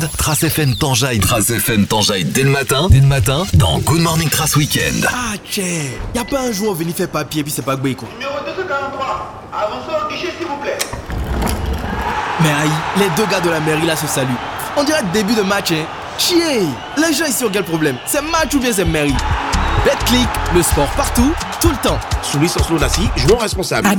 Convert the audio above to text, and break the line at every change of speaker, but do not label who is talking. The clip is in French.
Trace FM t'enjaille. Trace FM t'enjaille dès le matin dans Good Morning Trace Weekend.
Ah tchè, y'a pas un jour venu faire papier puis c'est pas gbé quoi.
Numéro 243, avancez au guichet s'il vous plaît.
Mais aïe, les deux gars de la mairie là se saluent. On dirait le début de match hein. Chier, les gens ici ont quel problème? C'est match ou bien c'est mairie? BetClick, le sport partout, tout le temps.
Sous licence Lonassi, joueur responsable.